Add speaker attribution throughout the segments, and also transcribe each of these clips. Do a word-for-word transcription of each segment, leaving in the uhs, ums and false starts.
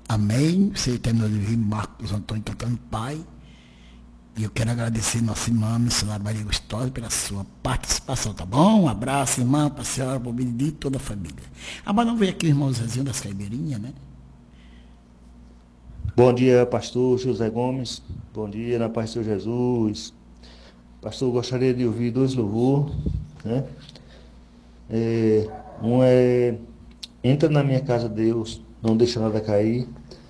Speaker 1: Amém. Você terminou de ouvir Marcos Antônio cantando Pai. E eu quero agradecer nossa irmã, missionária Maria Gustosa, pela sua participação, tá bom? Um abraço, irmã, para a senhora, para o Benedito e toda a família. Ah, mas não veio aqui o irmão Zezinho das Caibeirinhas, né?
Speaker 2: Bom dia, pastor José Gomes. Bom dia, na paz do Senhor Jesus. Pastor, gostaria de ouvir dois louvor, né? É, um é Entra na minha casa, Deus, não deixa nada cair.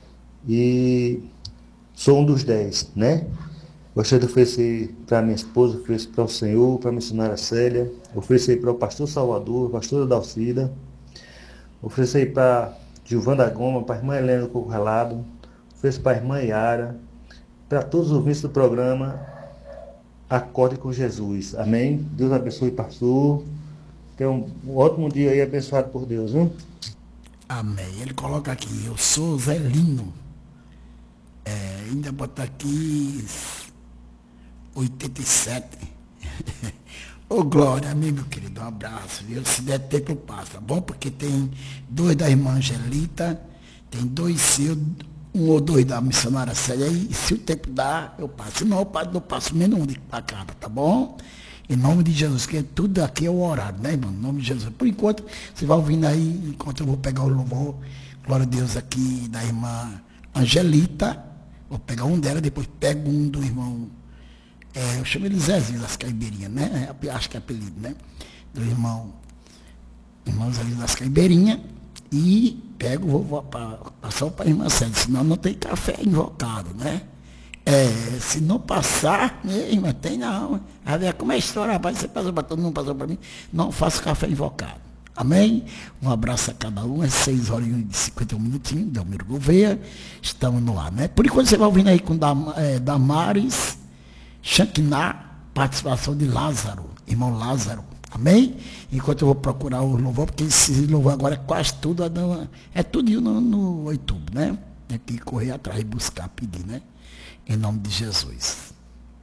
Speaker 2: E sou um dos dez, né? Gostaria de oferecer para minha esposa, oferecer para o Senhor, para a missionária Célia, oferecer para o pastor Salvador, a pastora Dalcida, oferecer para Gilvanda Goma, para a irmã Helena do Coco Relado, oferecer para a irmã Yara, para todos os ouvintes do programa Acorde com Jesus. Amém? Deus abençoe, pastor. Tenha um, um ótimo dia aí, abençoado por Deus, viu?
Speaker 1: Amém. Ele coloca aqui, eu sou Zelino. É, ainda bota aqui oitenta e sete. Ô, Glória, amigo querido, um abraço, viu? Se der tempo, eu passo, tá bom? Porque tem dois da irmã Angelita, tem dois seus, um ou dois da missionária Célia, e se o tempo dá, eu passo. Se não, eu passo, eu passo menos um de pra cada, tá bom? Em nome de Jesus, que tudo aqui é o horário, né, irmão? Em nome de Jesus. Por enquanto, você vai ouvindo aí, enquanto eu vou pegar o louvor, glória a Deus, aqui da irmã Angelita. Vou pegar um dela, depois pego um do irmão, é, eu chamo ele Zezinho das Caibeirinhas, né? Acho que é apelido, né? Do irmão, irmão Zezinho das Caibeirinhas. E pego, vou, vou passar para a irmã Célia, senão não tem café invocado, né? É, se não passar, né, irmã, tem não. A ver como é a história, rapaz, você passou para todo mundo, passou para mim, não faço café invocado. Amém? Um abraço a cada um, às seis horas e cinquenta e um minutinhos, Delmiro Gouveia, estamos no ar, né? Por enquanto você vai ouvindo aí com Dam, é, Damares, Shankiná, participação de Lázaro, irmão Lázaro, amém? Enquanto eu vou procurar o louvor, porque esse louvor agora é quase tudo, é tudo no, no YouTube, né? Tem que correr atrás e buscar, pedir, né? Em nome de Jesus.